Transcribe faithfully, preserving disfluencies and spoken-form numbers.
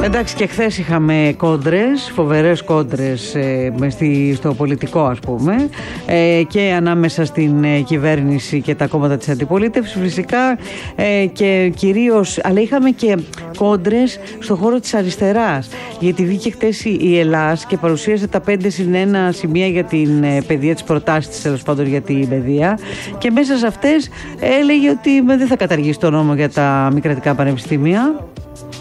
Εντάξει, και χθες είχαμε κόντρες, φοβερές κόντρες ε, στο πολιτικό, ας πούμε, ε, και ανάμεσα στην ε, κυβέρνηση και τα κόμματα της αντιπολίτευσης φυσικά, ε, και κυρίως, αλλά είχαμε και κόντρες στον χώρο της αριστεράς, γιατί βγήκε χθες η Ελλάς και παρουσίασε τα πέντε συν ένα σημεία για την ε, παιδεία, τις προτάσεις της τέλος πάντων για την παιδεία, και μέσα σε αυτές έλεγε ότι δεν θα καταργήσει το νόμο για τα μη κρατικά πανεπιστήμια.